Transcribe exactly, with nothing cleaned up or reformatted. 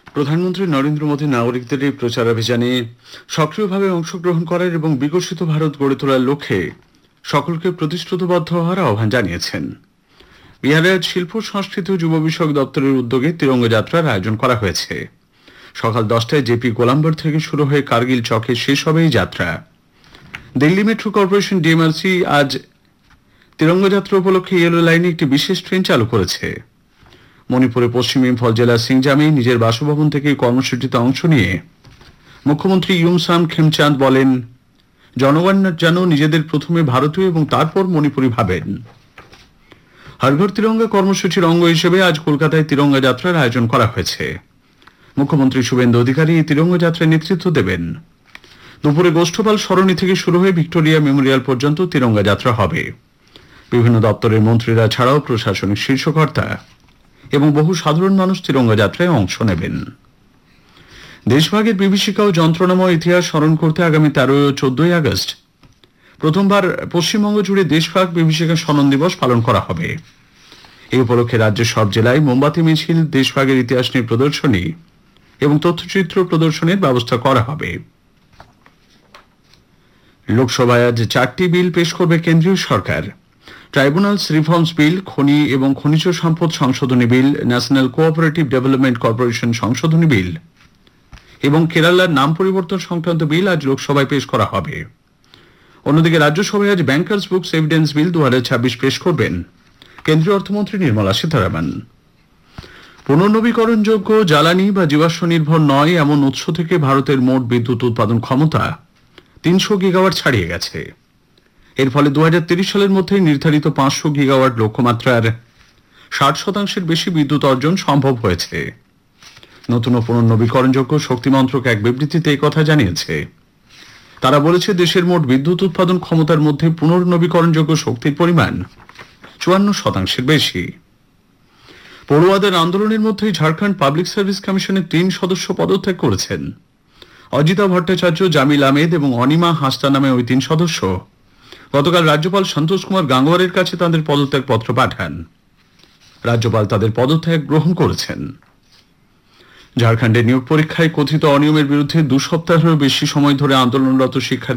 প্রধানমন্ত্রী নরেন্দ্র মোদী নাগরিকদের এই প্রচারাভিযানে সক্রিয়ভাবে অংশগ্রহণ করার এবং বিকশিত ভারত গড়ে তোলার লক্ষ্যে সকলকে প্রতিশ্রুতিবদ্ধ হওয়ার আহ্বান জানিয়েছেন। বিহারে আজ শিল্প সংস্কৃতি ও যুব বিষয়ক দপ্তরের উদ্যোগে তিরঙ্গ যাত্রার আয়োজন করা হয়েছে। সকাল দশটায় জেপি গোলাম্বর থেকে শুরু হয়ে কার্গিল চকে শেষ হবে এই যাত্রা। দিল্লি মেট্রো কর্পোরেশন ডিএমআরসি আজ তিরঙ্গ যাত্রা উপলক্ষে ইয়েলো লাইনে একটি বিশেষ ট্রেন চালু করেছে। মণিপুরে পশ্চিম ইম্ফল জেলার সিংজামে নিজের বাসভবন থেকে কর্মসূচিতে অংশ নিয়ে মুখ্যমন্ত্রী ইউমসাম খেমচাঁদ বলেন, জনগণ যেন নিজেদের প্রথমে ভারতীয় এবং তারপর মণিপুরি ভাবেন। হর ঘর তিরঙ্গা কর্মসূচির অঙ্গ হিসেবে আজ কলকাতায় তিরঙ্গা যাত্রার আয়োজন করা হয়েছে। মুখ্যমন্ত্রী শুভেন্দু অধিকারী এই তিরঙ্গা যাত্রায় নেতৃত্ব দেবেন। দুপুরে গোষ্ঠপাল সরণি থেকে শুরু হয়ে ভিক্টোরিয়া মেমোরিয়াল পর্যন্ত তিরঙ্গা যাত্রা হবে। বিভিন্ন দপ্তরের মন্ত্রীরা ছাড়াও প্রশাসনিক শীর্ষকর্তা এবং বহু সাধারণ মানুষ তিরঙ্গা যাত্রায় অংশ নেবেন। দেশভাগের বিভীষিকা ও যন্ত্রণাময় ইতিহাস স্মরণ করতে আগামী তেরোই ও চোদ্দই আগস্ট প্রথমবার পশ্চিমবঙ্গ জুড়ে দেশভাগ বিভীষিকা স্মরণ দিবস পালন করা হবে। এই উপলক্ষে রাজ্যের সব জেলায় মোমবাতি মিছিল, দেশভাগের ইতিহাস নিয়ে প্রদর্শনী এবং তথ্যচিত্র প্রদর্শনীর ব্যবস্থা করা হবে। লোকসভায় আজ চারটি বিল পেশ করবে কেন্দ্রীয় সরকার। ট্রাইব্যুনালস রিফর্মস বিল, খনি এবং খনিজ সম্পদ সংশোধনী বিল, ন্যাশনাল কোঅপারেটিভ ডেভেলপমেন্ট কর্পোরেশন সংশোধনী বিল এবং কেরালার নাম পরিবর্তন সংক্রান্ত বিল আজ লোকসভায় পেশ করা হবে। অন্যদিকে রাজ্যসভায় আজ ব্যাংকার্স বুকস এভিডেন্স বিল দু হাজার ছাব্বিশ পেশ করবেন কেন্দ্রীয় অর্থমন্ত্রী নির্মলা সীতারামন। পুনর্নবীকরণযোগ্য জ্বালানি বা জীবাশ্ম নির্ভর নয় এমন উৎস থেকে ভারতের মোট বিদ্যুৎ উৎপাদন ক্ষমতা তিনশো গিগাওয়াট ছাড়িয়ে গেছে। এর ফলে দু হাজার তিরিশ সালের মধ্যে নির্ধারিত পাঁচশো গিগাওয়াট লক্ষ্যমাত্রার ষাট শতাংশের বেশি বিদ্যুৎ অর্জন সম্ভব হয়েছে। নতুন ও পুনর্নবীকরণযোগ্য শক্তি মন্ত্রক এক বিবৃতিতে এই কথা জানিয়েছে। তারা বলেছে, দেশের মোট বিদ্যুৎ উৎপাদন ক্ষমতার মধ্যে পুনর্নবীকরণযোগ্য শক্তির পরিমাণ চুয়ান্ন শতাংশের বেশি। পড়ুয়াদের আন্দোলনের মধ্যেই ঝাড়খণ্ড পাবলিক সার্ভিস কমিশনের তিন সদস্য পদত্যাগ করেছেন। অজিতা ভট্টাচার্য, জামিল আহমেদ এবং অনিমা হাঁসদা নামে ওই তিন সদস্য গতকাল রাজ্যপাল সন্তোষ কুমার গাঙ্গোয়ারের কাছে তাদের পদত্যাগ পত্র পাঠান। রাজ্যপাল তাদের পদত্যাগ গ্রহণ করেছেন। ঝাড়খণ্ডে নিয়োগ পরীক্ষায় কথিত অনিয়মের বিরুদ্ধে দু সপ্তাহেরও বেশি সময় ধরে আন্দোলনরত শিক্ষার্থী